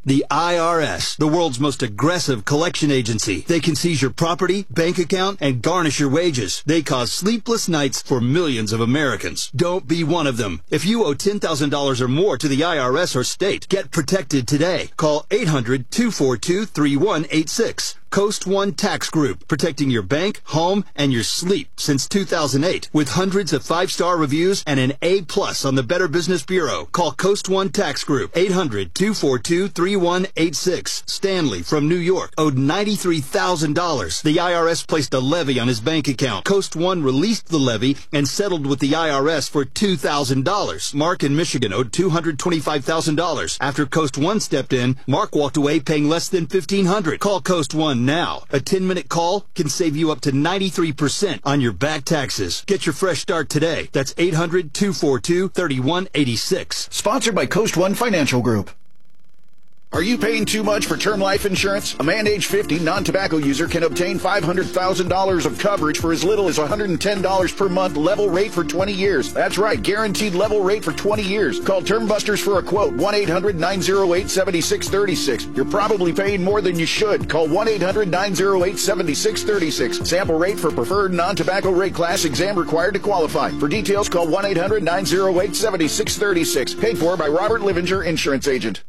The IRS, the world's most aggressive collection agency. They can seize your property, bank account, and garnish your wages. They cause sleepless nights for millions of Americans. Don't be one of them. If you owe $10,000 or more to the IRS or state, get protected today. Call 800-242-3186. Coast One Tax Group, protecting your bank, home, and your sleep since 2008. With hundreds of 5-star reviews and an A+ on the Better Business Bureau. Call Coast One Tax Group, 800-242-3186. Stanley from New York owed $93,000. The IRS placed a levy on his bank account. Coast One released the levy and settled with the IRS for $2,000. Mark in Michigan owed $225,000. After Coast One stepped in, Mark walked away paying less than $1,500. Call Coast One now. A 10-minute call can save you up to 93% on your back taxes. Get your fresh start today. That's 800-242-3186. Sponsored by Coast One Financial Group. Are you paying too much for term life insurance? A man age 50 non-tobacco user can obtain $500,000 of coverage for as little as $110 per month, level rate for 20 years. That's right, guaranteed level rate for 20 years. Call Term Busters for a quote, 1-800-908-7636. You're probably paying more than you should. Call 1-800-908-7636. Sample rate for preferred non-tobacco rate class, exam required to qualify. For details, call 1-800-908-7636. Paid for by Robert Livinger, Insurance Agent.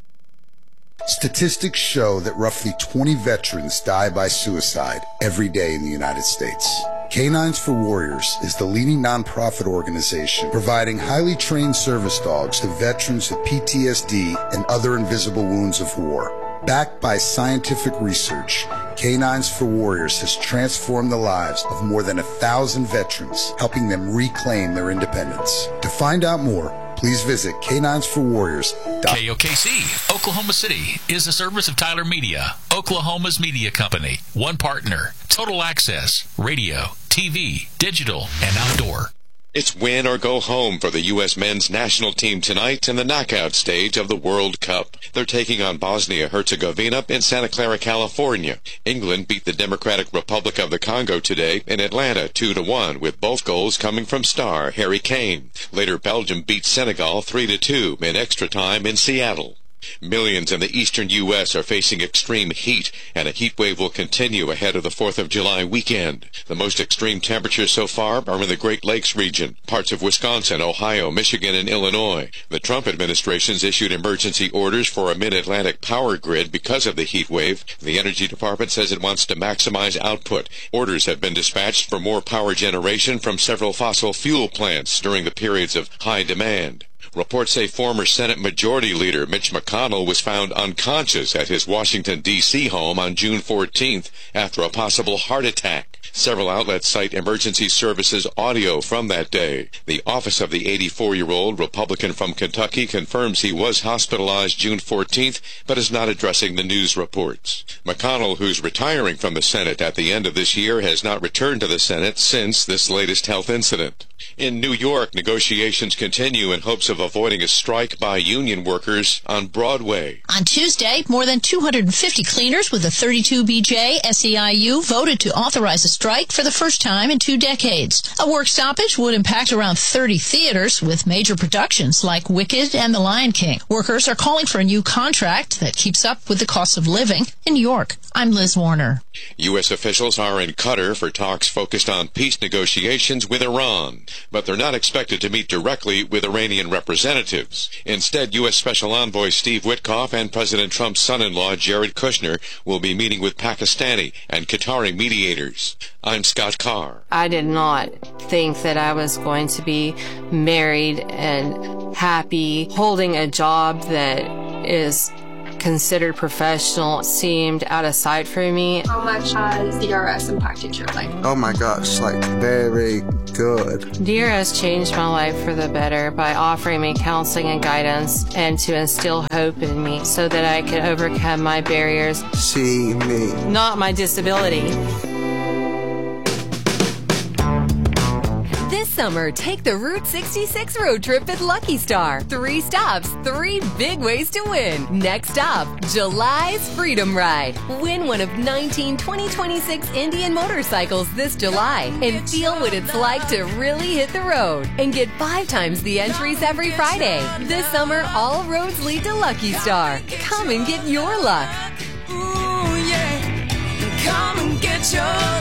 Statistics show that roughly 20 veterans die by suicide every day in the United States. Canines for Warriors is the leading nonprofit organization providing highly trained service dogs to veterans with PTSD and other invisible wounds of war. Backed by scientific research, Canines for Warriors has transformed the lives of more than 1,000 veterans, helping them reclaim their independence. To find out more, please visit caninesforwarriors.com. KOKC, Oklahoma City, is a service of Tyler Media, Oklahoma's media company. One partner, total access, radio, TV, digital, and outdoor. It's win or go home for the U.S. men's national team tonight in the knockout stage of the World Cup. They're taking on Bosnia-Herzegovina in Santa Clara, California. England beat the Democratic Republic of the Congo today in Atlanta 2-1, with both goals coming from star Harry Kane. Later, Belgium beat Senegal 3-2 in extra time in Seattle. Millions in the eastern U.S. are facing extreme heat, and a heat wave will continue ahead of the 4th of July weekend. The most extreme temperatures so far are in the Great Lakes region, parts of Wisconsin, Ohio, Michigan, and Illinois. The Trump administration's issued emergency orders for a mid-Atlantic power grid because of the heat wave. The Energy Department says it wants to maximize output. Orders have been dispatched for more power generation from several fossil fuel plants during the periods of high demand. Reports say former Senate Majority Leader Mitch McConnell was found unconscious at his Washington, D.C. home on June 14th after a possible heart attack. Several outlets cite emergency services audio from that day. The office of the 84-year-old Republican from Kentucky confirms he was hospitalized June 14th, but is not addressing the news reports. McConnell, who's retiring from the Senate at the end of this year, has not returned to the Senate since this latest health incident. In New York, negotiations continue in hopes of avoiding a strike by union workers on Broadway. On Tuesday, more than 250 cleaners with the 32BJ SEIU voted to authorize a strike for the first time in 2 decades. A work stoppage would impact around 30 theaters with major productions like Wicked and The Lion King. Workers are calling for a new contract that keeps up with the cost of living in New York. I'm Liz Warner. U.S. officials are in Qatar for talks focused on peace negotiations with Iran, but they're not expected to meet directly with Iranian representatives. Instead, U.S. Special Envoy Steve Witkoff and President Trump's son-in-law Jared Kushner will be meeting with Pakistani and Qatari mediators. I'm Scott Carr. I did not think that I was going to be married and happy, holding a job that is considered professional seemed out of sight for me. How much has DRS impacted your life? Oh my gosh, like very good. DRS changed my life for the better by offering me counseling and guidance and to instill hope in me so that I could overcome my barriers. See me. Not my disability. This summer, take the Route 66 road trip at Lucky Star. 3 stops, 3 big ways to win. Next stop, July's Freedom Ride. Win one of 19 2026 Indian motorcycles this July and feel what it's like to really hit the road. And get 5 times the entries every Friday. This summer, all roads lead to Lucky Star. Come and get your luck. Ooh, yeah. Come and get your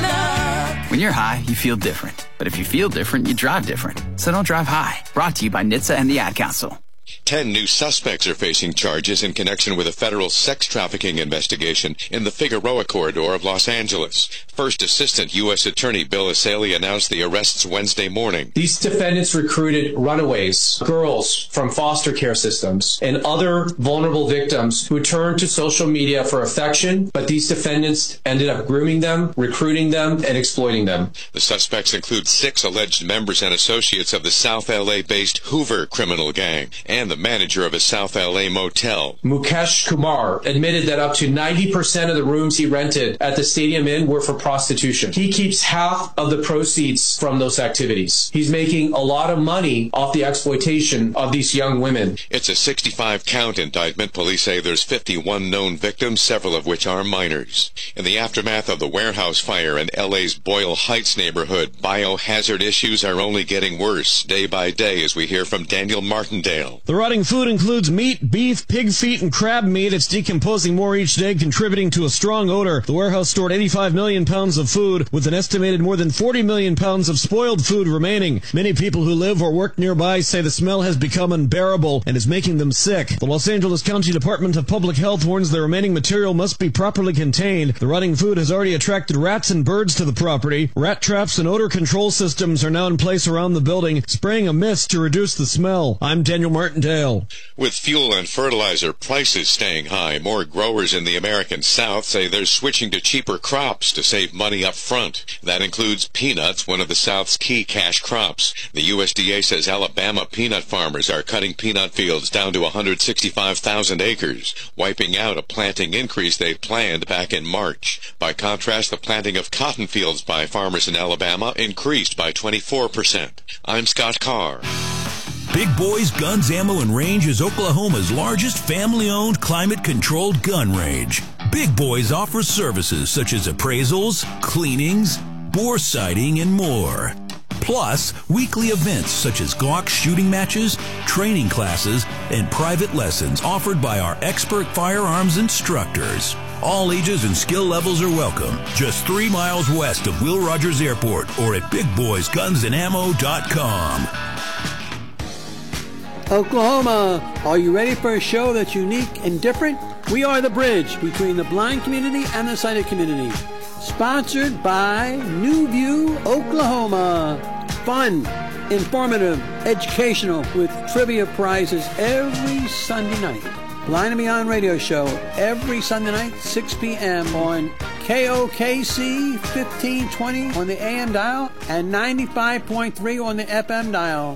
luck. When you're high, you feel different. But if you feel different, you drive different. So don't drive high. Brought to you by NHTSA and the Ad Council. 10 new suspects are facing charges in connection with a federal sex trafficking investigation in the Figueroa corridor of Los Angeles. First Assistant U.S. Attorney Bill Asali announced the arrests Wednesday morning. These defendants recruited runaways, girls from foster care systems, and other vulnerable victims who turned to social media for affection, but these defendants ended up grooming them, recruiting them, and exploiting them. The suspects include 6 alleged members and associates of the South L.A.-based Hoover criminal gang and the manager of a South L.A. motel. Mukesh Kumar admitted that up to 90% of the rooms he rented at the Stadium Inn were for prostitution. He keeps half of the proceeds from those activities. He's making a lot of money off the exploitation of these young women. It's a 65-count indictment. Police say there's 51 known victims, several of which are minors. In the aftermath of the warehouse fire in L.A.'s Boyle Heights neighborhood, biohazard issues are only getting worse day by day, as we hear from Daniel Martindale. The rotting food includes meat, beef, pig feet, and crab meat. It's decomposing more each day, contributing to a strong odor. The warehouse stored 85 million pounds of food, with an estimated more than 40 million pounds of spoiled food remaining. Many people who live or work nearby say the smell has become unbearable and is making them sick. The Los Angeles County Department of Public Health warns the remaining material must be properly contained. The rotting food has already attracted rats and birds to the property. Rat traps and odor control systems are now in place around the building, spraying a mist to reduce the smell. I'm Daniel Martindale. With fuel and fertilizer prices staying high, more growers in the American South say they're switching to cheaper crops to save money up front. That includes peanuts, one of the South's key cash crops. The USDA says Alabama peanut farmers are cutting peanut fields down to 165,000 acres, wiping out a planting increase they planned back in March. By contrast, the planting of cotton fields by farmers in Alabama increased by 24%. I'm Scott Carr. Big Boys Guns, Ammo, and Range is Oklahoma's largest family-owned, climate-controlled gun range. Big Boys offers services such as appraisals, cleanings, bore sighting, and more. Plus, weekly events such as Glock shooting matches, training classes, and private lessons offered by our expert firearms instructors. All ages and skill levels are welcome. Just 3 miles west of Will Rogers Airport or at BigBoysGunsAndAmmo.com. Oklahoma, are you ready for a show that's unique and different? We are the bridge between the blind community and the sighted community. Sponsored by New View, Oklahoma. Fun, informative, educational, with trivia prizes every Sunday night. Blind and Beyond radio show every Sunday night, 6 p.m. on KOKC 1520 on the AM dial and 95.3 on the FM dial.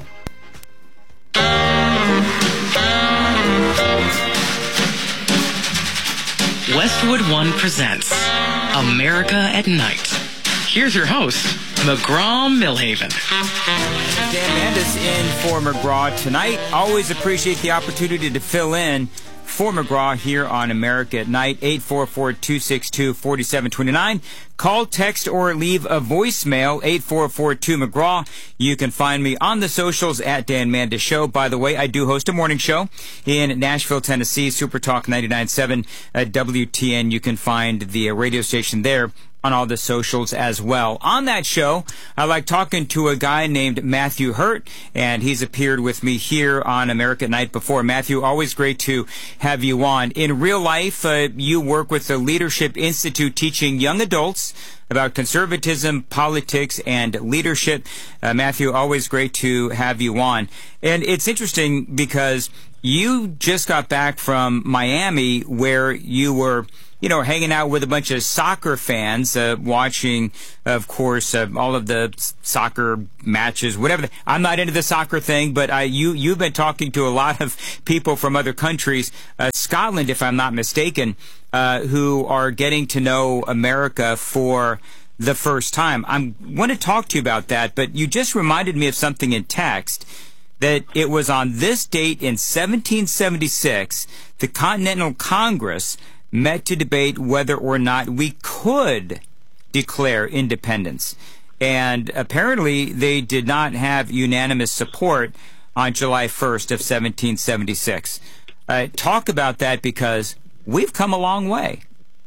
Westwood One presents America at Night. Here's your host, McGraw-Millhaven. Dan Mandis in for McGraw tonight. Always appreciate the opportunity to fill in for McGraw here on America at Night. 844-262-4729. Call, text, or leave a voicemail, 8442-McGraw. You can find me on the socials at Dan Mandis Show. By the way, I do host a morning show in Nashville, Tennessee, Super Talk 99.7 at WTN. You can find the radio station there on all the socials as well. On that show, I like talking to a guy named Matthew Hurt, and he's appeared with me here on America at Night before. Matthew, always great to have you on. In real life, you work with the Leadership Institute teaching young adults about conservatism, politics, and leadership. Matthew, always great to have you on. And it's interesting because you just got back from Miami where you were hanging out with a bunch of soccer fans, watching, of course, all of the soccer matches, whatever. I'm not into the soccer thing, but you've been talking to a lot of people from other countries, Scotland, if I'm not mistaken, who are getting to know America for the first time. I want to talk to you about that, but you just reminded me of something in text, that it was on this date in 1776 the Continental Congress met to debate whether or not we could declare independence. And apparently they did not have unanimous support on July 1st of 1776. Talk about that, because we've come a long way.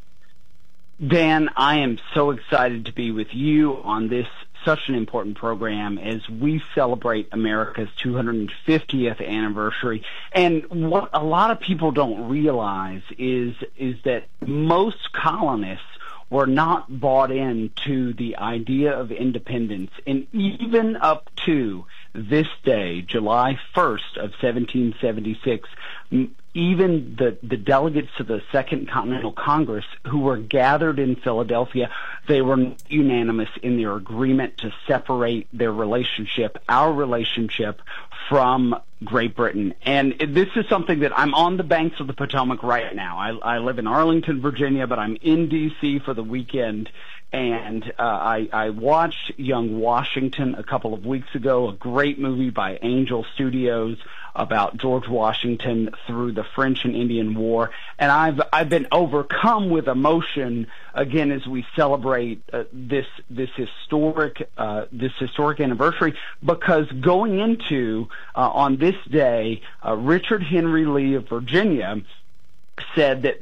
Dan, I am so excited to be with you on this such an important program as we celebrate America's 250th anniversary. And what a lot of people don't realize is that most colonists were not bought into the idea of independence. And even up to this day, July 1st of 1776, even the delegates to the Second Continental Congress who were gathered in Philadelphia, they were unanimous in their agreement to separate their relationship, our relationship, from Great Britain. And this is something that I'm on the banks of the Potomac right now. I live in Arlington, Virginia, but I'm in D.C. for the weekend. And I watched Young Washington a couple of weeks ago, a great movie by Angel Studios about George Washington through the French and Indian War. And I've been overcome with emotion again as we celebrate this historic anniversary, because going into on this day, Richard Henry Lee of Virginia said that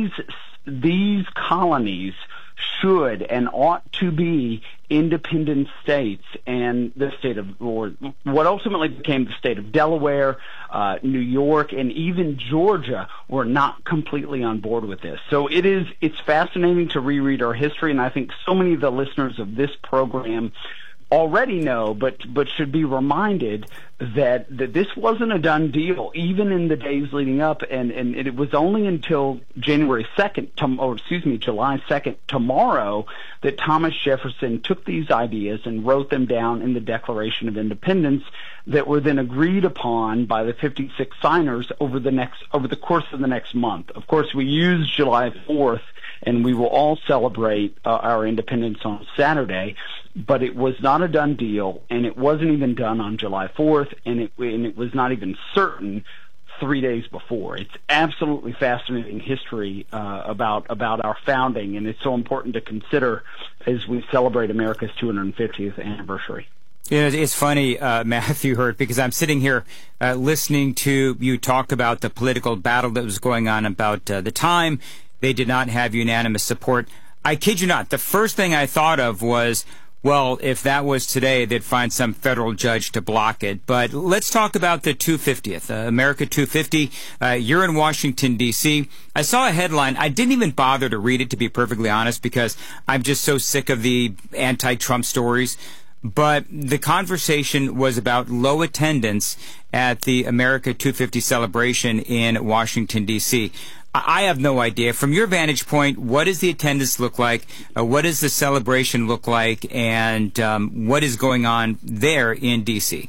these colonies should and ought to be independent states, and the state of, or what ultimately became the state of Delaware, New York, and even Georgia were not completely on board with this. So it's fascinating to reread our history, and I think so many of the listeners of this program already know, but should be reminded that this wasn't a done deal, even in the days leading up, and it was only until July 2nd, tomorrow, that Thomas Jefferson took these ideas and wrote them down in the Declaration of Independence that were then agreed upon by the 56 signers over the course of the next month. Of course, we use July 4th, and we will all celebrate our independence on Saturday, but it was not a done deal, and it wasn't even done on July 4th, and it was not even certain 3 days before. It's absolutely fascinating history about our founding, and it's so important to consider as we celebrate America's 250th anniversary. You know, it's funny, Matthew Hurt, because I'm sitting here listening to you talk about the political battle that was going on about the time. They did not have unanimous support. I kid you not, the first thing I thought of was, well, if that was today, they'd find some federal judge to block it. But let's talk about the 250th, America 250. You're in Washington, D.C. I saw a headline. I didn't even bother to read it, to be perfectly honest, because I'm just so sick of the anti-Trump stories. But the conversation was about low attendance at the America 250 celebration in Washington, D.C. I have no idea. From your vantage point, what does the attendance look like? What does the celebration look like? And what is going on there in D.C.?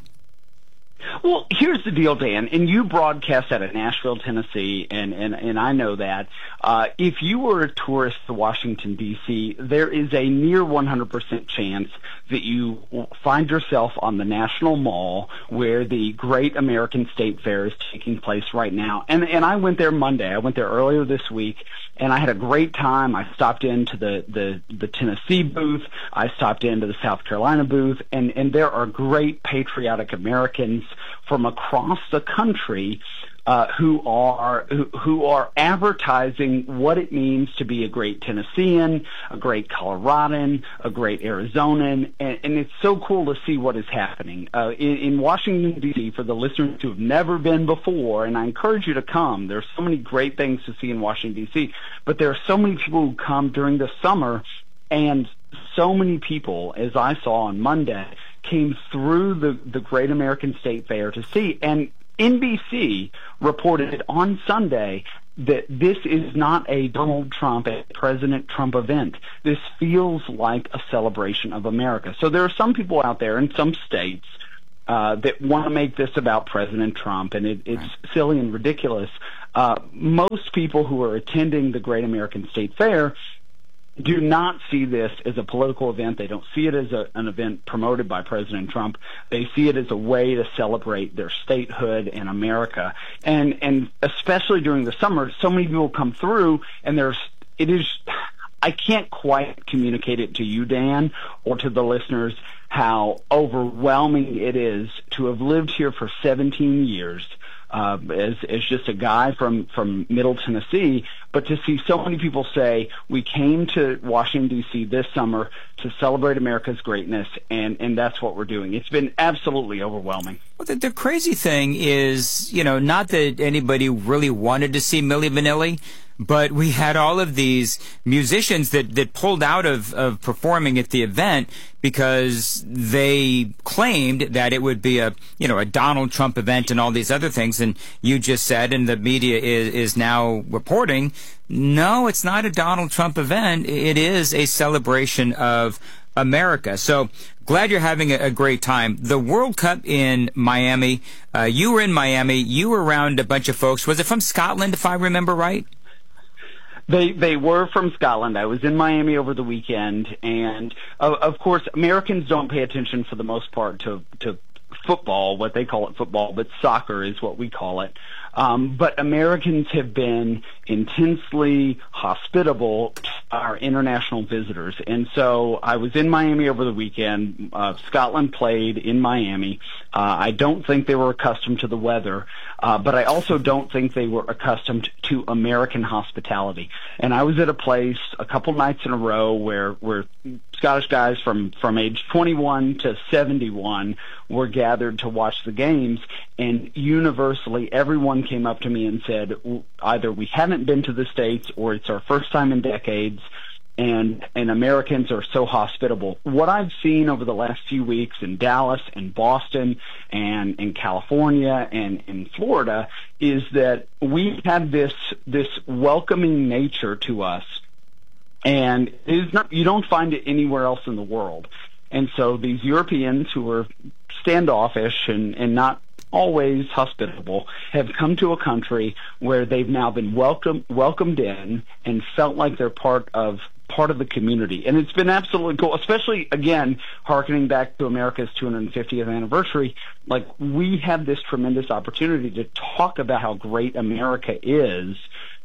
Well, here's the deal, Dan, and you broadcast out of Nashville, Tennessee, and I know that. If you were a tourist to Washington, D.C., there is a near 100% chance that you will find yourself on the National Mall where the Great American State Fair is taking place right now. And I went there Monday. I went there earlier this week, and I had a great time. I stopped into the Tennessee booth. I stopped into the South Carolina booth, and there are great patriotic Americans from across the country who are advertising what it means to be a great Tennessean, a great Coloradan, a great Arizonan, and it's so cool to see what is happening in Washington, D.C. For the listeners who have never been before, and I encourage you to come. There's so many great things to see in Washington, D.C., but there are so many people who come during the summer, and so many people, as I saw on Monday, came through the Great American State Fair to see. And NBC reported on Sunday that this is not a Donald Trump, a President Trump event. This feels like a celebration of America. So there are some people out there in some states that want to make this about President Trump, and it's silly and ridiculous. Most people who are attending the Great American State Fair do not see this as a political event. They don't see it as an event promoted by President Trump. They see it as a way to celebrate their statehood and America. And especially during the summer, so many people come through, and I can't quite communicate it to you, Dan, or to the listeners, how overwhelming it is to have lived here for 17 years, as just a guy from Middle Tennessee, but to see so many people say, we came to Washington, D.C. this summer to celebrate America's greatness, and that's what we're doing. It's been absolutely overwhelming. Well, the crazy thing is, not that anybody really wanted to see Milli Vanilli, but we had all of these musicians that pulled out of performing at the event because they claimed that it would be a Donald Trump event and all these other things. And you just said, and the media is now reporting, no, it's not a Donald Trump event. It is a celebration of America. So glad you're having a great time. The World Cup in Miami, you were in Miami. You were around a bunch of folks. Was it from Scotland, if I remember right? They were from Scotland. I was in Miami over the weekend, and of course, Americans don't pay attention for the most part to football, what they call it football, but soccer is what we call it. But Americans have been intensely hospitable to our international visitors. And so I was in Miami over the weekend. Scotland played in Miami. I don't think they were accustomed to the weather, but I also don't think they were accustomed to American hospitality. And I was at a place a couple nights in a row where Scottish guys from age 21 to 71 were gathered to watch the games, and universally everyone came up to me and said, either we haven't been to the States or it's our first time in decades, and Americans are so hospitable. What I've seen over the last few weeks in Dallas and Boston and in California and in Florida is that we have this welcoming nature to us, and you don't find it anywhere else in the world. And so these Europeans who are standoffish and not always hospitable have come to a country where they've now been welcomed in and felt like they're part of the community. And it's been absolutely cool, especially, again, hearkening back to America's 250th anniversary. Like, we have this tremendous opportunity to talk about how great America is,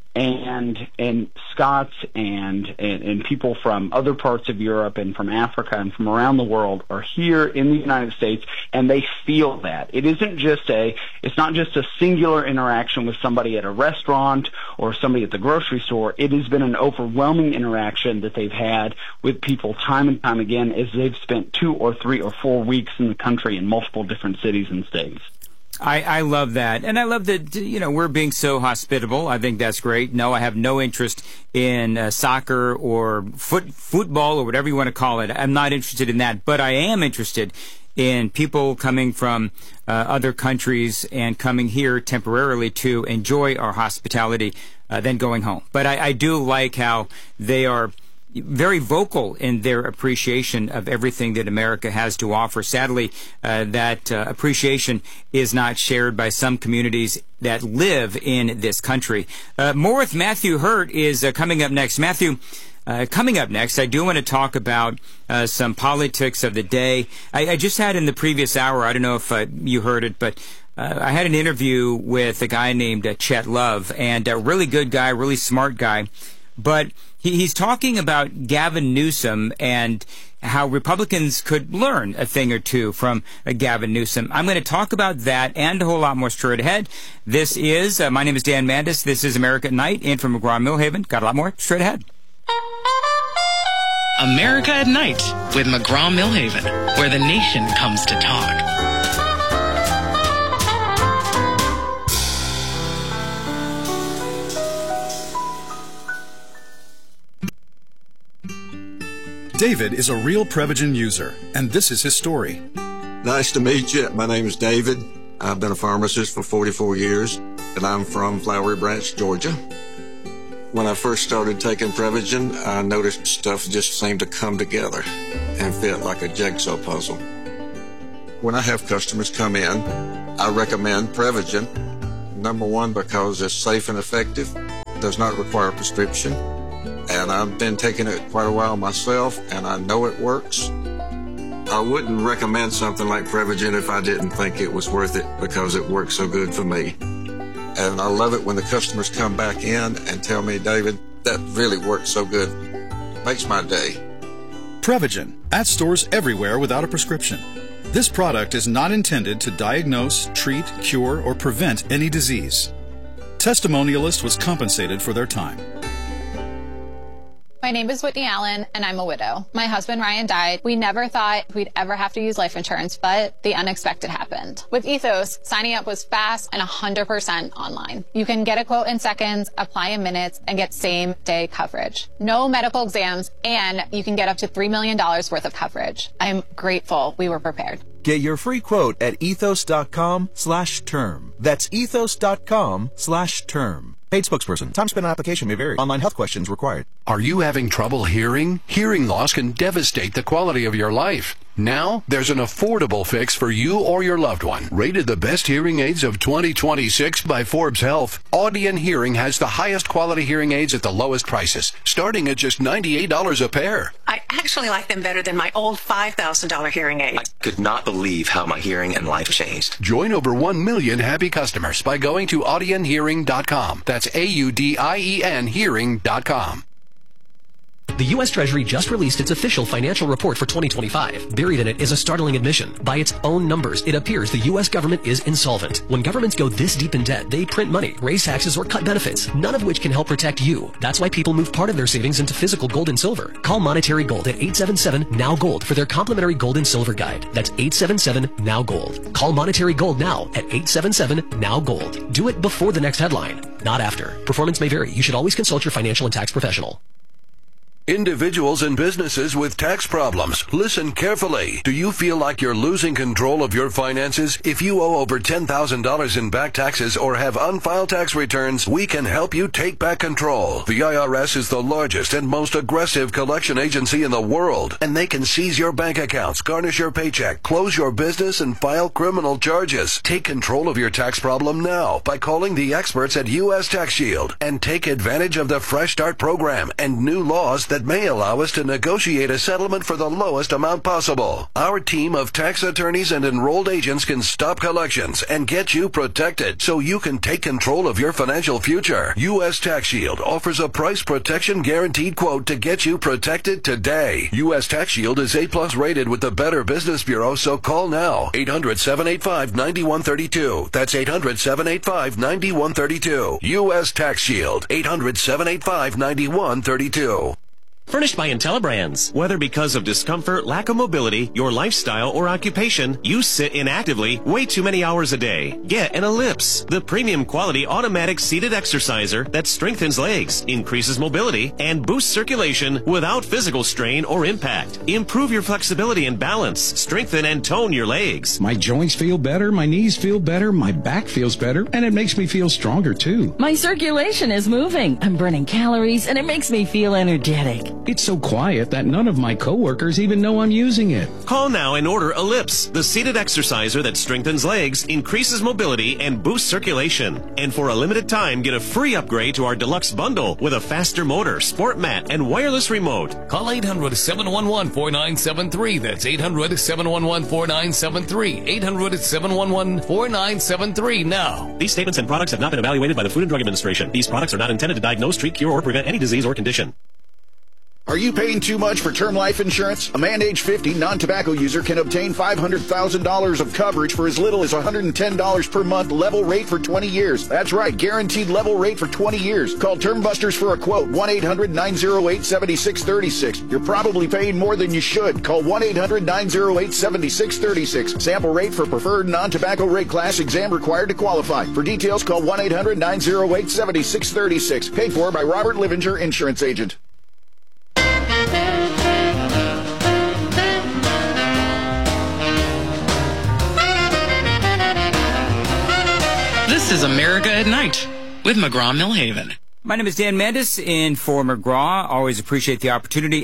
and Scots and people from other parts of Europe and from Africa and from around the world are here in the United States, and they feel that. It's not just a singular interaction with somebody at a restaurant or somebody at the grocery store. It has been an overwhelming interaction that they've had with people time and time again as they've spent 2 or 3 or 4 weeks in the country in multiple different cities and states. I love that. And I love that, we're being so hospitable. I think that's great. No, I have no interest in soccer or football or whatever you want to call it. I'm not interested in that. But I am interested in people coming from other countries and coming here temporarily to enjoy our hospitality, then going home. But I do like how they are very vocal in their appreciation of everything that America has to offer. Sadly, that appreciation is not shared by some communities that live in this country. More with Matthew Hurt is coming up next. Matthew, coming up next, I do want to talk about some politics of the day. I just had in the previous hour, I don't know if you heard it, but I had an interview with a guy named Chet Love, and a really good guy, really smart guy. But he's talking about Gavin Newsom and how Republicans could learn a thing or two from Gavin Newsom. I'm going to talk about that and a whole lot more straight ahead. This is, my name is Dan Mandis. This is America at Night, in from McGraw-Milhaven. Got a lot more straight ahead. America at Night with McGraw-Milhaven, where the nation comes to talk. David is a real Prevagen user, and this is his story. Nice to meet you. My name is David. I've been a pharmacist for 44 years, and I'm from Flowery Branch, Georgia. When I first started taking Prevagen, I noticed stuff just seemed to come together and fit like a jigsaw puzzle. When I have customers come in, I recommend Prevagen. Number one, because it's safe and effective, does not require a prescription, and I've been taking it quite a while myself, and I know it works. I wouldn't recommend something like Prevagen if I didn't think it was worth it, because it works so good for me. And I love it when the customers come back in and tell me, David, that really works so good. Makes my day. Prevagen, at stores everywhere without a prescription. This product is not intended to diagnose, treat, cure, or prevent any disease. Testimonialist was compensated for their time. My name is Whitney Allen, and I'm a widow. My husband, Ryan, died. We never thought we'd ever have to use life insurance, but the unexpected happened. With Ethos, signing up was fast and 100% online. You can get a quote in seconds, apply in minutes, and get same-day coverage. No medical exams, and you can get up to $3 million worth of coverage. I'm grateful we were prepared. Get your free quote at ethos.com/term. That's ethos.com/term. Paid spokesperson. Time spent on application may vary. Online health questions required. Are you having trouble hearing? Hearing loss can devastate the quality of your life. Now, there's an affordable fix for you or your loved one. Rated the best hearing aids of 2026 by Forbes Health, Audion Hearing has the highest quality hearing aids at the lowest prices, starting at just $98 a pair. I actually like them better than my old $5,000 hearing aid. I could not believe how my hearing and life changed. Join over 1 million happy customers by going to audionhearing.com. That's AUDIEN hearing.com. The U.S. Treasury just released its official financial report for 2025. Buried in it is a startling admission. By its own numbers, it appears the U.S. government is insolvent. When governments go this deep in debt, they print money, raise taxes, or cut benefits, none of which can help protect you. That's why people move part of their savings into physical gold and silver. Call Monetary Gold at 877-NOW-GOLD for their complimentary gold and silver guide. That's 877-NOW-GOLD. Call Monetary Gold now at 877-NOW-GOLD. Do it before the next headline, not after. Performance may vary. You should always consult your financial and tax professional. Individuals and businesses with tax problems, listen carefully. Do you feel like you're losing control of your finances? If you owe over $10,000 in back taxes or have unfiled tax returns, we can help you take back control. The IRS is the largest and most aggressive collection agency in the world, and they can seize your bank accounts, garnish your paycheck, close your business, and file criminal charges. Take control of your tax problem now by calling the experts at U.S. Tax Shield and take advantage of the Fresh Start program and new laws that may allow us to negotiate a settlement for the lowest amount possible. Our team of tax attorneys and enrolled agents can stop collections and get you protected so you can take control of your financial future. U.S. Tax Shield offers a price protection guaranteed quote to get you protected today. U.S. Tax Shield is A+ rated with the Better Business Bureau, so call now. 800-785-9132. That's 800-785-9132. U.S. Tax Shield. 800-785-9132. Furnished by IntelliBrands. Whether because of discomfort, lack of mobility, your lifestyle, or occupation, you sit inactively way too many hours a day. Get an Ellipse, the premium quality automatic seated exerciser that strengthens legs, increases mobility, and boosts circulation without physical strain or impact. Improve your flexibility and balance, strengthen and tone your legs. My joints feel better, my knees feel better, my back feels better, and it makes me feel stronger too. My circulation is moving. I'm burning calories, and it makes me feel energetic. It's so quiet that none of my coworkers even know I'm using it. Call now and order Ellipse, the seated exerciser that strengthens legs, increases mobility, and boosts circulation. And for a limited time, get a free upgrade to our deluxe bundle with a faster motor, sport mat, and wireless remote. Call 800-711-4973. That's 800-711-4973. 800-711-4973 now. These statements and products have not been evaluated by the Food and Drug Administration. These products are not intended to diagnose, treat, cure, or prevent any disease or condition. Are you paying too much for term life insurance? A man age 50 non-tobacco user can obtain $500,000 of coverage for as little as $110 per month, level rate for 20 years. That's right, guaranteed level rate for 20 years. Call Term Busters for a quote, 1-800-908-7636. You're probably paying more than you should. Call 1-800-908-7636. Sample rate for preferred non-tobacco rate class, exam required to qualify. For details, call 1-800-908-7636. Paid for by Robert Livinger, Insurance Agent. This is America at Night with McGraw-Millhaven. My name is Dan Mandis in for McGraw. Always appreciate the opportunity.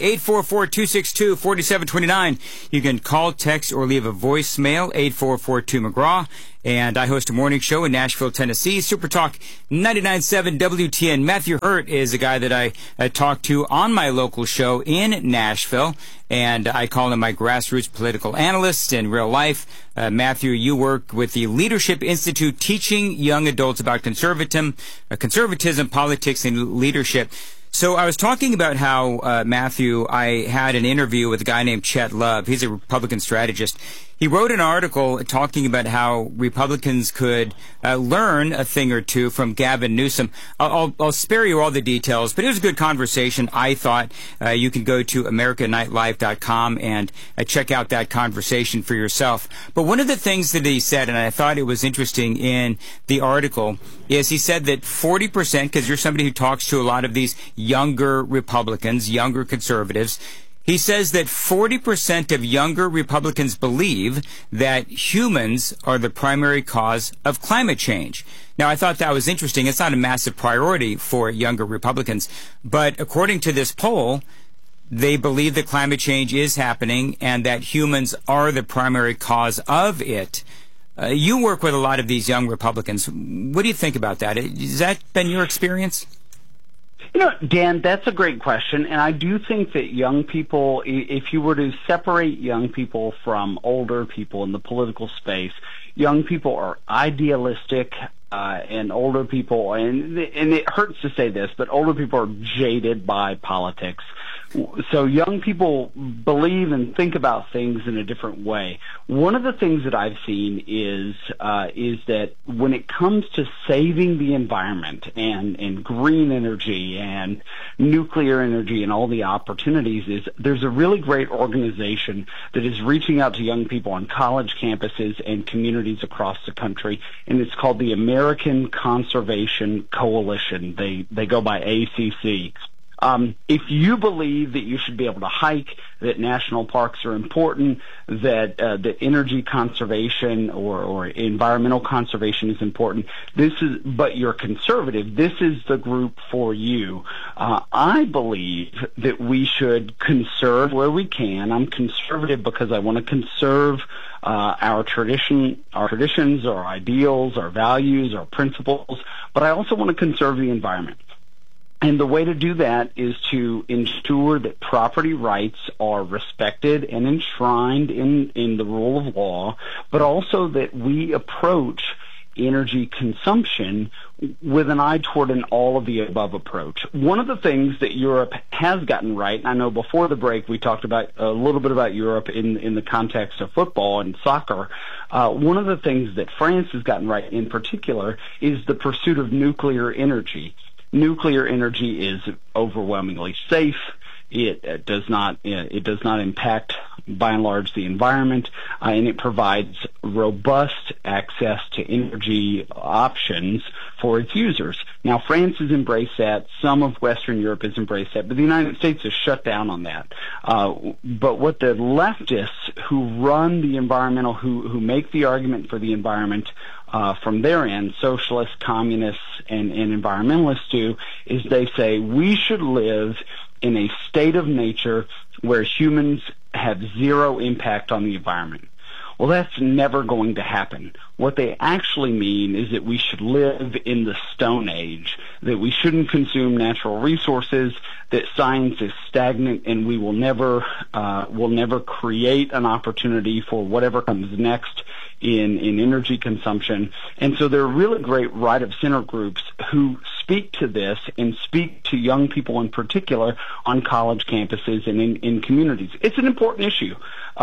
844-262-4729. You can call, text, or leave a voicemail, 8442-McGraw. and I host a morning show in Nashville, Tennessee. Super Talk 99.7 WTN. Matthew Hurt is a guy that I talk to on my local show in Nashville, and I call him my grassroots political analyst in real life. Matthew, you work with the Leadership Institute teaching young adults about conservatism, politics, and leadership. So I was talking about how, Matthew, I had an interview with a guy named Chet Love. He's a Republican strategist. He wrote an article talking about how Republicans could learn a thing or two from Gavin Newsom. I'll spare you all the details, but it was a good conversation, I thought. You can go to AmericanNightLive.com and check out that conversation for yourself. But one of the things that he said, and I thought it was interesting in the article, is he said that 40%, because you're somebody who talks to a lot of these younger Republicans, younger conservatives, he says that 40% of younger Republicans believe that humans are the primary cause of climate change. Now, I thought that was interesting. It's not a massive priority for younger Republicans, but according to this poll, they believe that climate change is happening and that humans are the primary cause of it. You work with a lot of these young Republicans. What do you think about that? Has that been your experience? You know, Dan, that's a great question, and I do think that young people, if you were to separate young people from older people in the political space, young people are idealistic, and older people, and it hurts to say this, but older people are jaded by politics. So young people believe and think about things in a different way. One of the things that I've seen is that when it comes to saving the environment and green energy and nuclear energy and all the opportunities, is there's a really great organization that is reaching out to young people on college campuses and communities across the country, and it's called the American Conservation Coalition. They go by ACC. If you believe that you should be able to hike, that national parks are important, that energy conservation or environmental conservation is important, but you're conservative, this is the group for you. I believe that we should conserve where we can. I'm conservative because I want to conserve our traditions, our ideals, our values, our principles, but I also want to conserve the environment. And the way to do that is to ensure that property rights are respected and enshrined in the rule of law, but also that we approach energy consumption with an eye toward an all-of-the-above approach. One of the things that Europe has gotten right, and I know before the break we talked about a little bit about Europe in the context of football and soccer, one of the things that France has gotten right in particular is the pursuit of nuclear energy. Nuclear energy is overwhelmingly safe. It does not impact, by and large, the environment, and it provides robust access to energy options for its users. Now, France has embraced that. Some of Western Europe has embraced that, but the United States has shut down on that. But what the leftists who run the environmental, who make the argument for the environment, from their end, socialists, communists, and environmentalists do, is they say we should live in a state of nature where humans have zero impact on the environment. Well, that's never going to happen. What they actually mean is that we should live in the Stone Age, that we shouldn't consume natural resources, that science is stagnant, and we will never create an opportunity for whatever comes next in energy consumption. And so there are really great right-of-center groups who speak to this and speak to young people in particular on college campuses and in communities. It's an important issue.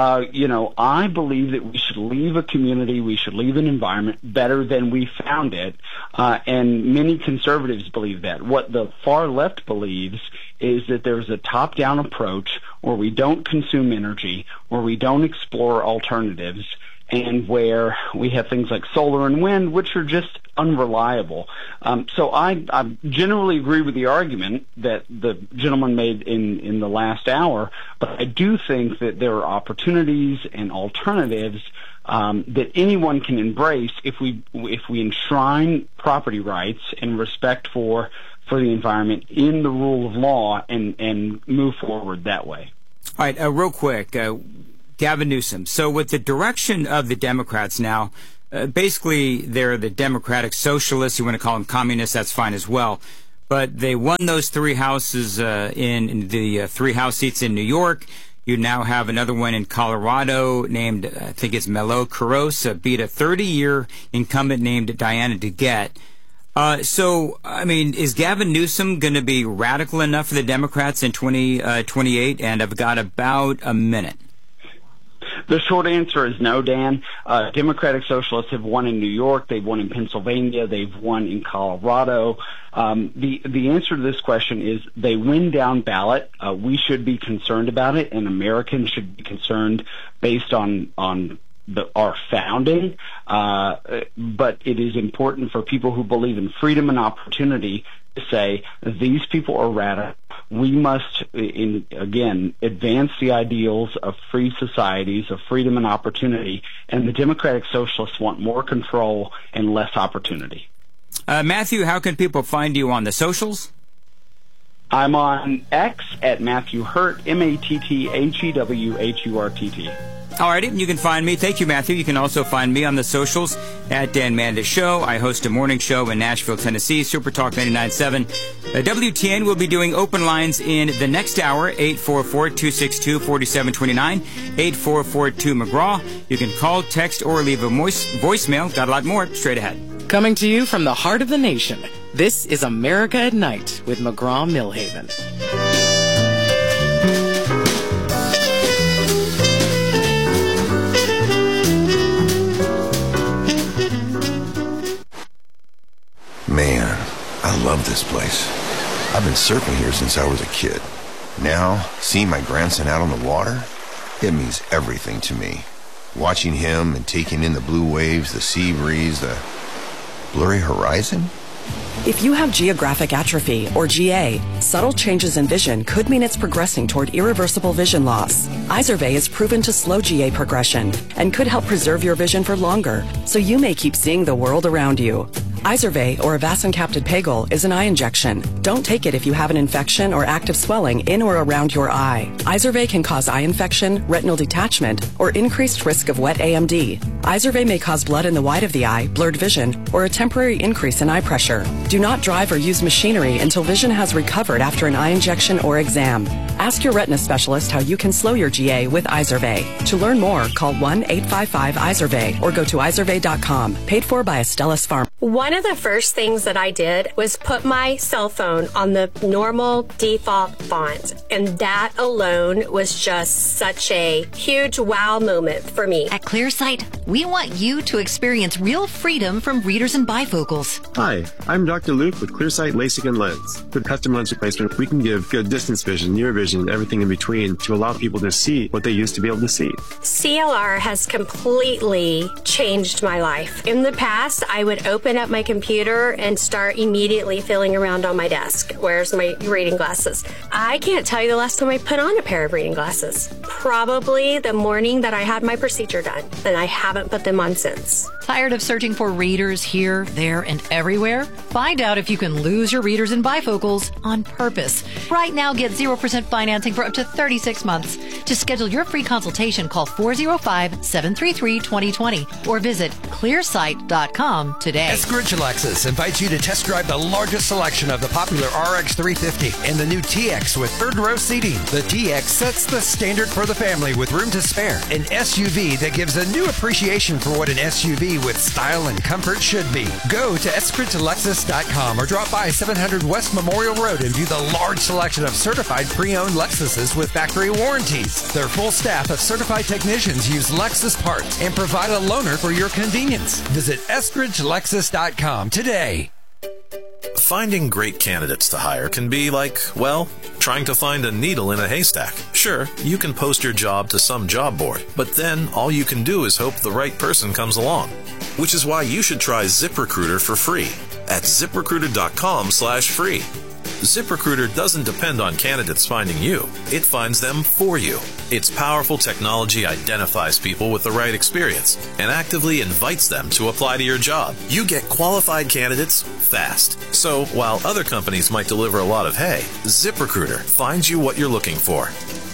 I believe that we should leave a community, we should leave an environment better than we found it, and many conservatives believe that. What the far left believes is that there's a top-down approach where we don't consume energy, where we don't explore alternatives, and where we have things like solar and wind, which are just unreliable. So I generally agree with the argument that the gentleman made in the last hour, but I do think that there are opportunities and alternatives that anyone can embrace if we enshrine property rights and respect for the environment in the rule of law and move forward that way. All right, real quick. Gavin Newsom. So with the direction of the Democrats now, basically they're the Democratic Socialists. You want to call them communists, that's fine as well. But they won those 3 houses in the 3 House seats in New York. You now have another one in Colorado named, I think it's Melo Kuros, beat a 30-year incumbent named Diana DeGette. So, I mean, is Gavin Newsom going to be radical enough for the Democrats in 2028? And I've got about a minute. The short answer is no, Dan. Democratic Socialists have won in New York. They've won in Pennsylvania. They've won in Colorado. The answer to this question is they win down ballot. We should be concerned about it, and Americans should be concerned based on our founding. But it is important for people who believe in freedom and opportunity to say these people are radical. We must, again, advance the ideals of free societies, of freedom and opportunity, and the Democratic Socialists want more control and less opportunity. Matthew, how can people find you on the socials? I'm on X at Matthew Hurt, MattheWHurtt. Alrighty, you can find me. Thank you, Matthew. You can also find me on the socials at Dan Mandis Show. I host a morning show in Nashville, Tennessee, Super Talk 99.7. WTN will be doing open lines in the next hour, 844-262-4729, 844-2-McGraw. You can call, text, or leave a voicemail. Got a lot more straight ahead. Coming to you from the heart of the nation, this is America at Night with McGraw-Milhaven. Man, I love this place. I've been surfing here since I was a kid. Now, seeing my grandson out on the water, it means everything to me. Watching him and taking in the blue waves, the sea breeze, the blurry horizon. If you have geographic atrophy, or GA, subtle changes in vision could mean it's progressing toward irreversible vision loss. Izervay is proven to slow GA progression and could help preserve your vision for longer, so you may keep seeing the world around you. Izervay, or avacincaptad pegol, is an eye injection. Don't take it if you have an infection or active swelling in or around your eye. Izervay can cause eye infection, retinal detachment, or increased risk of wet AMD. Izervay may cause blood in the white of the eye, blurred vision, or a temporary increase in eye pressure. Do not drive or use machinery until vision has recovered after an eye injection or exam. Ask your retina specialist how you can slow your GA with Izervay. To learn more, call 1-855-IZERVAY or go to izervay.com. Paid for by Astellas Pharma. One of the first things that I did was put my cell phone on the normal default font, and that alone was just such a huge wow moment for me. At ClearSight, we want you to experience real freedom from readers and bifocals. Hi, I'm Dr. Luke with ClearSight LASIK and Lens. With custom lens replacement, we can give good distance vision, near vision, everything in between to allow people to see what they used to be able to see. CLR has completely changed my life. In the past, I would open up my computer and start immediately feeling around on my desk. Where's my reading glasses? I can't tell you the last time I put on a pair of reading glasses. Probably the morning that I had my procedure done, and I haven't put them on since. Tired of searching for readers here, there, and everywhere? Find out if you can lose your readers and bifocals on purpose. Right now, get 0% financing for up to 36 months. To schedule your free consultation, call 405-733-2020 or visit clearsight.com today. Eskridge Lexus invites you to test drive the largest selection of the popular RX 350 and the new TX with third row seating. The TX sets the standard for the family with room to spare. An SUV that gives a new appreciation for what an SUV with style and comfort should be. Go to eskridgelexus.com or drop by 700 West Memorial Road and view the large selection of certified pre-owned Lexuses with factory warranties. Their full staff of certified technicians use Lexus parts and provide a loaner for your convenience. Visit eskridgelexus.com today. Finding great candidates to hire can be like, well, trying to find a needle in a haystack. Sure, you can post your job to some job board, but then all you can do is hope the right person comes along. Which is why you should try ZipRecruiter for free at ZipRecruiter.com/free. ZipRecruiter doesn't depend on candidates finding you. It finds them for you. Its powerful technology identifies people with the right experience and actively invites them to apply to your job. You get qualified candidates fast. So while other companies might deliver a lot of hay, ZipRecruiter finds you what you're looking for.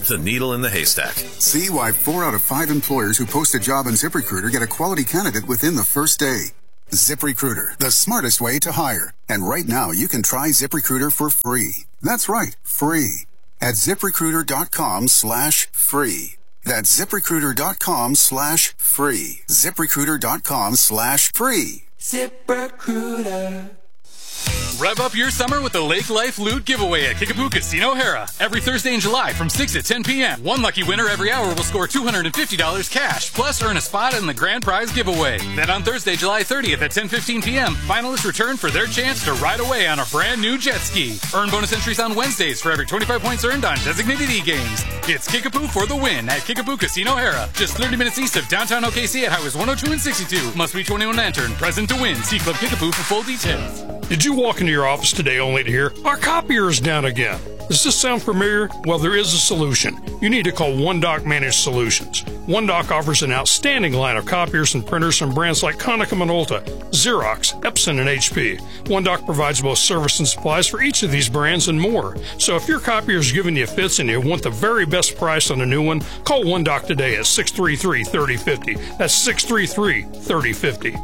the needle in the haystack. See why 4 out of 5 employers who post a job on ZipRecruiter get a quality candidate within the first day. ZipRecruiter, the smartest way to hire. And right now, you can try ZipRecruiter for free. That's right, free. At ZipRecruiter.com/free. That's ZipRecruiter.com/free. ZipRecruiter.com/free. ZipRecruiter. Rev up your summer with the Lake Life Loot Giveaway at Kickapoo Casino Hara. Every Thursday in July from 6 to 10 p.m. One lucky winner every hour will score $250 cash, plus earn a spot in the grand prize giveaway. Then on Thursday, July 30th at 10:15 p.m., finalists return for their chance to ride away on a brand new jet ski. Earn bonus entries on Wednesdays for every 25 points earned on designated e-games. It's Kickapoo for the win at Kickapoo Casino Hara, just 30 minutes east of downtown OKC at Highways 102 and 62. Must be 21 to enter and present to win. See Club Kickapoo for full details. Did you walk into your office today only to hear, our copier is down again? Does this sound familiar? Well, there is a solution. You need to call OneDoc Managed Solutions. OneDoc offers an outstanding line of copiers and printers from brands like Konica Minolta, Xerox, Epson, and HP. OneDoc provides both service and supplies for each of these brands and more. So if your copier is giving you fits and you want the very best price on a new one, call OneDoc today at 633-3050. That's 633-3050.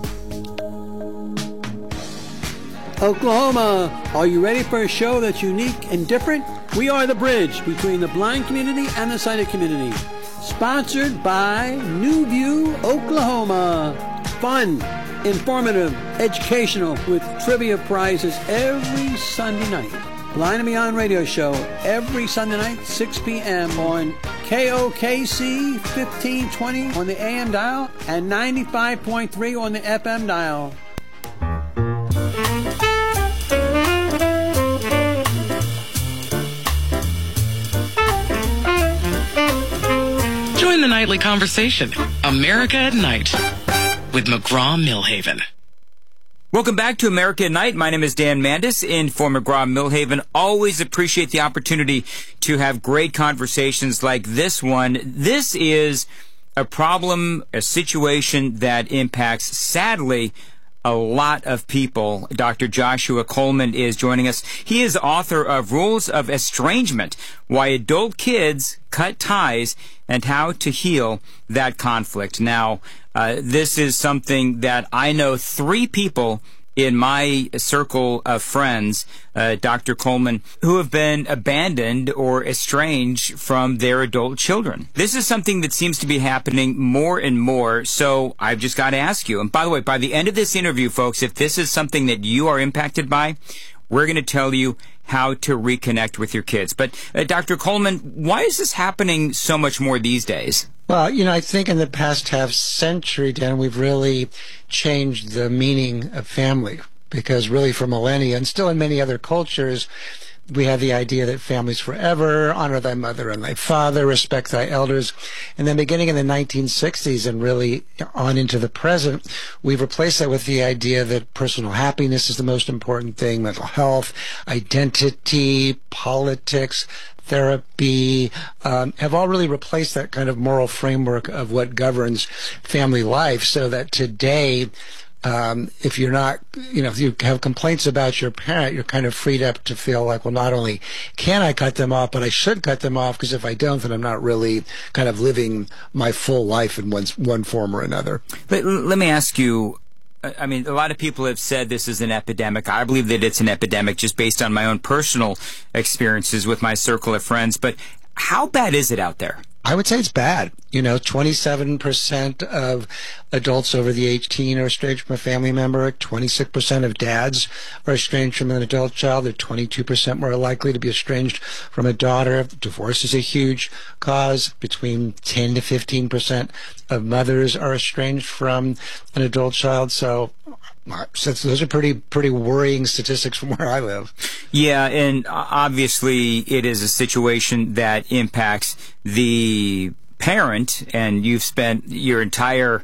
Oklahoma, are you ready for a show that's unique and different? We are the bridge between the blind community and the sighted community. Sponsored by New View, Oklahoma. Fun, informative, educational, with trivia prizes every Sunday night. Blind and Beyond radio show every Sunday night, 6 p.m. on KOKC 1520 on the AM dial and 95.3 on the FM dial. Join the nightly conversation, America at Night, with McGraw-Milhaven. Welcome back to America at Night. My name is Dan Mandis in for McGraw-Milhaven. Always appreciate the opportunity to have great conversations like this one. This is a problem, a situation that impacts, sadly, a lot of people. Dr. Joshua Coleman is joining us. He is author of Rules of Estrangement, Why Adult Kids Cut Ties and How to Heal That Conflict. Now, this is something that I know 3 people in my circle of friends, Dr. Coleman, who have been abandoned or estranged from their adult children. This is something that seems to be happening more and more, so I've just got to ask you. And by the way, by the end of this interview, folks, if this is something that you are impacted by, we're going to tell you how to reconnect with your kids. But Dr. Coleman, why is this happening so much more these days? Well, I think in the past half century, Dan, we've really changed the meaning of family, because really for millennia, and still in many other cultures, we have the idea that family's forever, honor thy mother and thy father, respect thy elders. And then beginning in the 1960s and really on into the present, we've replaced that with the idea that personal happiness is the most important thing, mental health, identity, politics, therapy, have all really replaced that kind of moral framework of what governs family life, so that today, if you're not, if you have complaints about your parent, you're kind of freed up to feel like, well, not only can I cut them off, but I should cut them off, because if I don't, then I'm not really kind of living my full life in one form or another. But let me ask you, I mean, a lot of people have said this is an epidemic. I believe that it's an epidemic just based on my own personal experiences with my circle of friends. But how bad is it out there? I would say it's bad. 27% of adults over the age of 18 are estranged from a family member. 26% of dads are estranged from an adult child. They're 22% more likely to be estranged from a daughter. Divorce is a huge cause. Between 10 to 15% of mothers are estranged from an adult child. So those are pretty worrying statistics from where I live. Yeah, and obviously it is a situation that impacts the parent, and you've spent your entire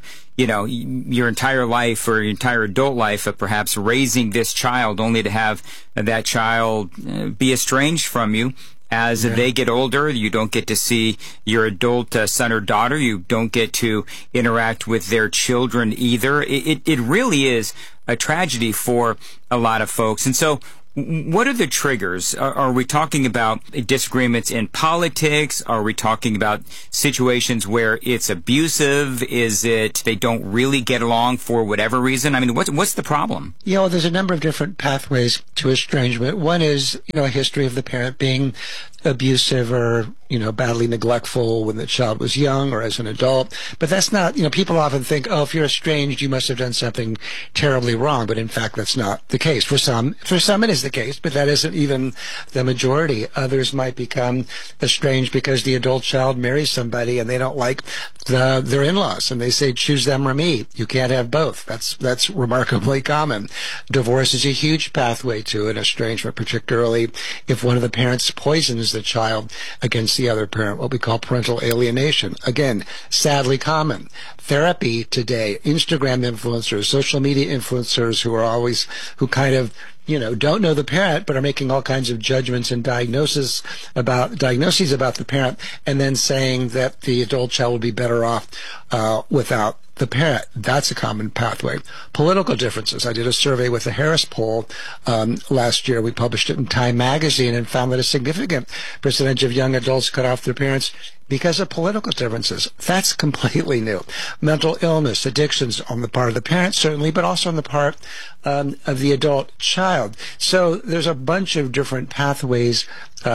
life or your entire adult life of perhaps raising this child, only to have that child be estranged from you. As they get older, you don't get to see your adult son or daughter. You don't get to interact with their children either. It really is a tragedy for a lot of folks. And so what are the triggers? Are we talking about disagreements in politics? Are we talking about situations where it's abusive? Is it they don't really get along for whatever reason? I mean, what's the problem? There's a number of different pathways to estrangement. One is, a history of the parent being abusive or, badly neglectful when the child was young or as an adult. But that's not, people often think, if you're estranged, you must have done something terribly wrong. But in fact, that's not the case. For some it is the case, but that isn't even the majority. Others might become estranged because the adult child marries somebody and they don't like their in-laws, and they say, choose them or me. You can't have both. That's remarkably common. Divorce is a huge pathway to an estrangement, particularly if one of the parents poisons the child against the other parent, what we call parental alienation. Again, sadly common. Therapy today, Instagram influencers, social media influencers who kind of don't know the parent, but are making all kinds of judgments and diagnoses about the parent, and then saying that the adult child would be better off without the parent. That's a common pathway. Political differences. I did a survey with the Harris poll last year. We published it in Time magazine and found that a significant percentage of young adults cut off their parents because of political differences. That's completely new. Mental illness, addictions on the part of the parent, certainly, but also on the part of the adult child. So there's a bunch of different pathways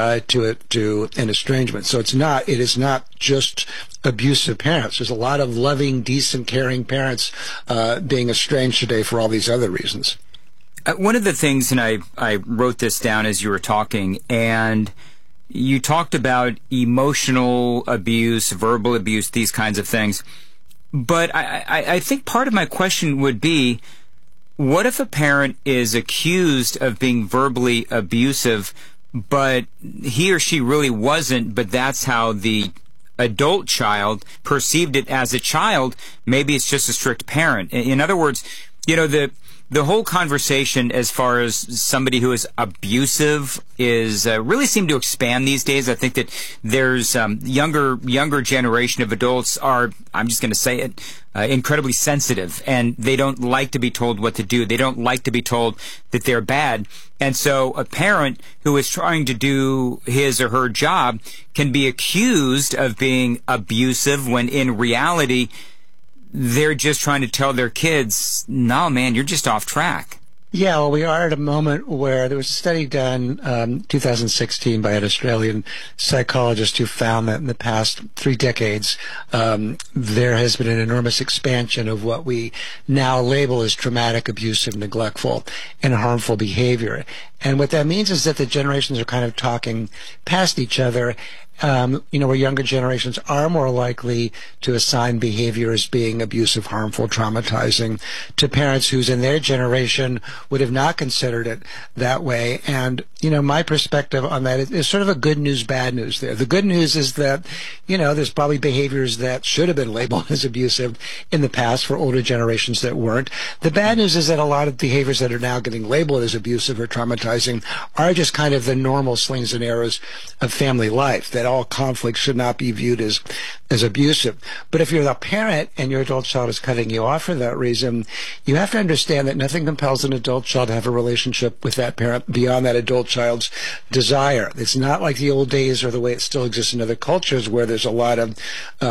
to an estrangement. So it is not just abusive parents. There's a lot of loving, decent, caring parents being estranged today for all these other reasons. One of the things, and I wrote this down as you were talking, and you talked about emotional abuse, verbal abuse, these kinds of things. But I think part of my question would be, what if a parent is accused of being verbally abusive, but he or she really wasn't, but that's how the adult child perceived it as a child? Maybe it's just a strict parent. In other words, the whole conversation as far as somebody who is abusive is really seem to expand these days. I think that there's younger generation of adults are, I'm just going to say it, incredibly sensitive, and they don't like to be told what to do. They don't like to be told that they're bad. And so a parent who is trying to do his or her job can be accused of being abusive when in reality they're just trying to tell their kids, no, man, you're just off track. Yeah, well, we are at a moment where there was a study done 2016 by an Australian psychologist who found that in the past 3 decades, there has been an enormous expansion of what we now label as traumatic, abusive, neglectful, and harmful behavior. And what that means is that the generations are kind of talking past each other. Where younger generations are more likely to assign behavior as being abusive, harmful, traumatizing to parents whose in their generation would have not considered it that way. And, my perspective on that is sort of a good news, bad news there. The good news is that, there's probably behaviors that should have been labeled as abusive in the past for older generations that weren't. The bad news is that a lot of behaviors that are now getting labeled as abusive or traumatizing are just kind of the normal slings and arrows of family life, that all conflict should not be viewed as abusive. But if you're the parent and your adult child is cutting you off for that reason, you have to understand that nothing compels an adult child to have a relationship with that parent beyond that adult child's desire. It's not like the old days or the way it still exists in other cultures where there's a lot of,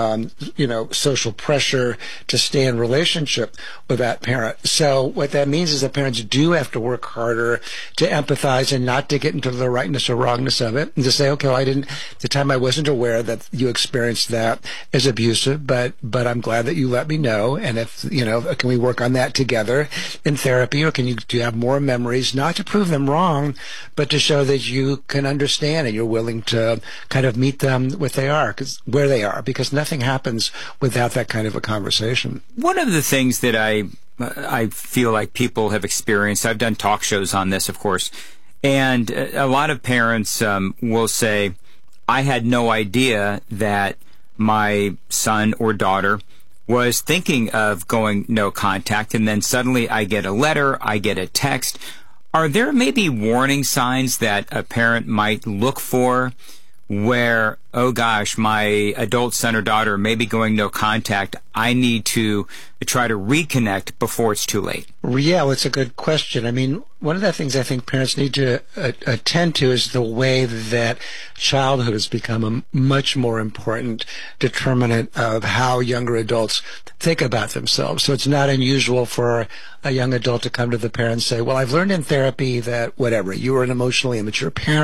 social pressure to stay in relationship with that parent. So what that means is that parents do have to work harder to empathize and not to get into the rightness or wrongness of it, and to say, okay, well, the time I wasn't aware that you experienced that as abusive, but I'm glad that you let me know. And if, can we work on that together in therapy, or do you have more memories, not to prove them wrong, but to show that you can understand and you're willing to kind of meet them where they are, because nothing happens without that kind of a conversation. One of the things that I feel like people have experienced, I've done talk shows on this, of course, and a lot of parents will say, I had no idea that my son or daughter was thinking of going no contact, and then suddenly I get a letter, I get a text. Are there maybe warning signs that a parent might look for where, oh gosh, my adult son or daughter may be going no contact. I need to try to reconnect before it's too late? Yeah, well, it's a good question. I mean, one of the things I think parents need to attend to is the way that childhood has become a much more important determinant of how younger adults think about themselves. So it's not unusual for a young adult to come to the parent and say, well, I've learned in therapy that whatever, you were an emotionally immature parent.